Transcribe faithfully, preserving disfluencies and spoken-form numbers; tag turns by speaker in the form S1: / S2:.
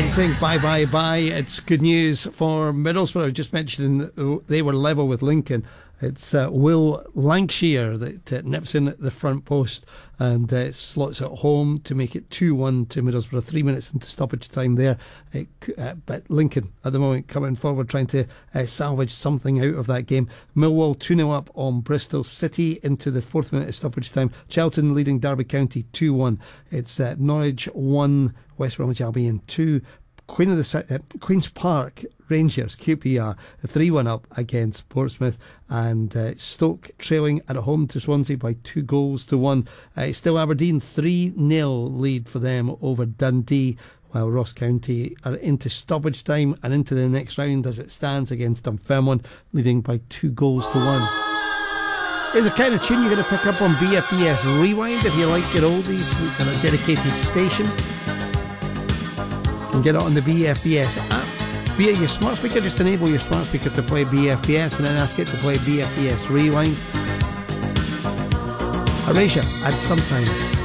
S1: Saying bye bye bye. It's good news for Middlesbrough. I just mentioned they were level with Lincoln. It's uh, Will Lancashire that uh, nips in at the front post and uh, slots at home to make it two one to Middlesbrough. Three minutes into stoppage time there. It, uh, but Lincoln at the moment coming forward trying to uh, salvage something out of that game. Millwall two nil up on Bristol City into the fourth minute of stoppage time. Charlton leading Derby County two one. It's uh, Norwich one, West Bromwich Albion two. Queen of the uh, Queen's Park Rangers Q P R three one up against Portsmouth, and uh, Stoke trailing at home to Swansea by two goals to one. Uh, it's still Aberdeen three nil lead for them over Dundee, while Ross County are into stoppage time and into the next round as it stands against Dunfermline, leading by two goals to one. Here's the kind of tune you're going to pick up on B F B S Rewind if you like your oldies. We've got a dedicated station. You can get it on the B F B S app via your smart speaker. Just enable your smart speaker to play B F B S and then ask it to play B F B S Rewind. Erasure and Sometimes.